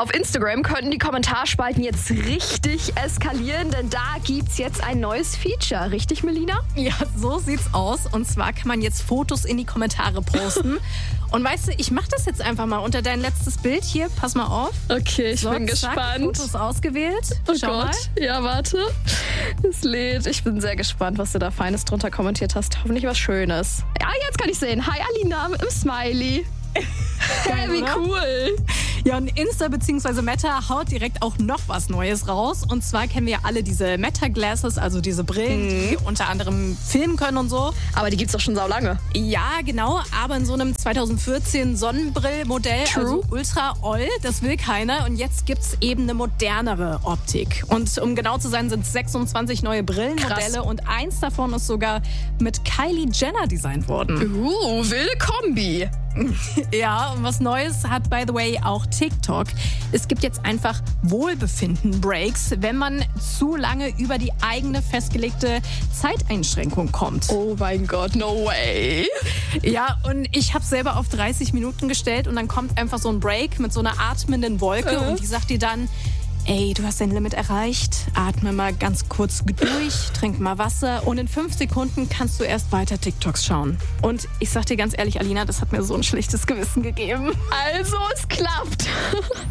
Auf Instagram könnten die Kommentarspalten jetzt richtig eskalieren, denn da gibt's jetzt ein neues Feature. Richtig, Melina? Ja, so sieht's aus. Und zwar kann man jetzt Fotos in die Kommentare posten. Und weißt du, ich mach das jetzt einfach mal unter dein letztes Bild hier. Pass mal auf. Okay, ich bin zack, gespannt. Fotos ausgewählt. Oh Schau Gott. mal. Ja, warte. Es lädt. Ich bin sehr gespannt, was du da Feines drunter kommentiert hast. Hoffentlich was Schönes. Ja, jetzt kann ich sehen. Hi, Alina mit dem Smiley. Geil, Wie oder? cool. Ja, und Insta bzw. Meta haut direkt auch noch was Neues raus. Und zwar kennen wir ja alle diese Meta-Glasses, also diese Brillen, die unter anderem filmen können und so. Aber die gibt's doch schon saulange. Ja, genau, aber in so einem 2014 Sonnenbrillmodell, also Ultra All, das will keiner. Und jetzt gibt's eben eine modernere Optik. Und um genau zu sein, sind es 26 neue Brillenmodelle. Krass. Und eins davon ist sogar mit Kylie Jenner designt worden. Wilde Kombi. Ja, und was Neues hat, by the way, auch TikTok. Es gibt jetzt einfach Wohlbefinden-Breaks, wenn man zu lange über die eigene festgelegte Zeiteinschränkung kommt. Oh mein Gott, no way. Ja, und ich habe selber auf 30 Minuten gestellt und dann kommt einfach so ein Break mit so einer atmenden Wolke und die sagt dir dann: Ey, du hast dein Limit erreicht, atme mal ganz kurz durch, trink mal Wasser und in 5 Sekunden kannst du erst weiter TikToks schauen. Und ich sag dir ganz ehrlich, Alina, das hat mir so ein schlechtes Gewissen gegeben. Also, es klappt.